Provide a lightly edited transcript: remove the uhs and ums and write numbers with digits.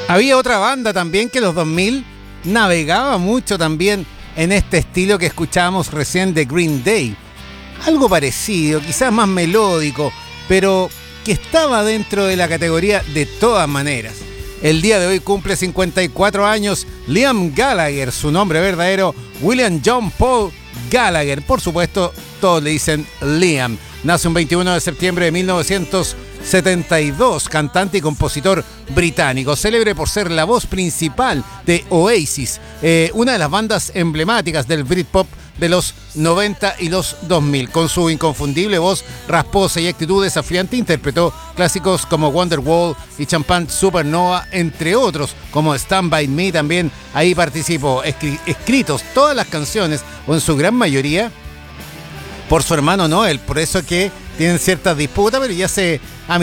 Había otra banda también que en los 2000 navegaba mucho también en este estilo que escuchábamos recién de Green Day. Algo parecido, quizás más melódico, pero que estaba dentro de la categoría de todas maneras. El día de hoy cumple 54 años Liam Gallagher, su nombre verdadero William John Paul Gallagher. Por supuesto, todos le dicen Liam. Nace un 21 de septiembre de 1972, cantante y compositor británico, célebre por ser la voz principal de Oasis, una de las bandas emblemáticas del Britpop de los 90 y los 2000. Con su inconfundible voz rasposa y actitud desafiante, interpretó clásicos como Wonderwall y Champagne Supernova, entre otros, como Stand By Me también ahí participó. Escritos todas las canciones, o en su gran mayoría, por su hermano Noel, por eso que tienen ciertas disputas, pero ya se